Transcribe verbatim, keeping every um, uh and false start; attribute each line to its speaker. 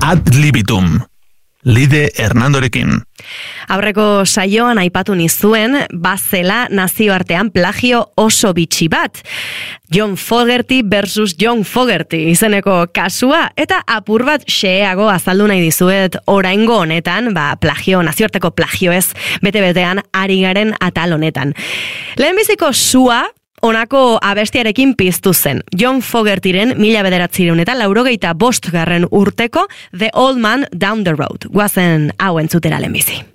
Speaker 1: Ad libitum. Lide Hernandorekin.
Speaker 2: Aurreko saioan aipatu nizuen, bazela nazioartean plagio oso bitxi bat. John Fogerty versus John Fogerty izeneko kasua, eta apur bat xeheago azaldu nahi dizuet oraingo honetan, ba, plagio, nazioarteko plagio ez, bete-betean ari garen atal honetan. Lehenbiziko sua, honako abestiarekin piztu zen. John Fogertyren mila bederatzireun eta laurogeita bost garren urteko The Old Man Down the Road. Guazen hau entzutera lehenbizi.